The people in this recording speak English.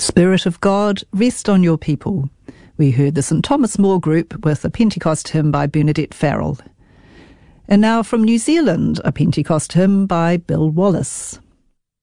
Spirit of God, rest on your people. We heard the St Thomas More Group with a Pentecost hymn by Bernadette Farrell. And now from New Zealand, a Pentecost hymn by Bill Wallace.